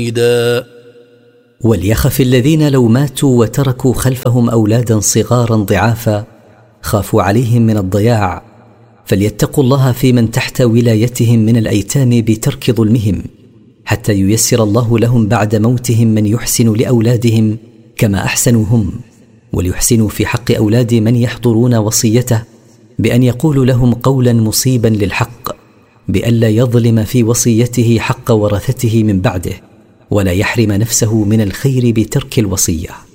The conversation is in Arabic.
وليخف الذين لو ماتوا وتركوا خلفهم أولادا صغارا ضعافا خافوا عليهم من الضياع، فليتقوا الله في من تحت ولايتهم من الأيتام بترك ظلمهم، حتى ييسر الله لهم بعد موتهم من يحسن لأولادهم كما أحسنوا هم، وليحسنوا في حق أولاد من يحضرون وصيته بأن يقول لهم قولا مصيبا للحق، بألا يظلم في وصيته حق ورثته من بعده، ولا يحرم نفسه من الخير بترك الوصية.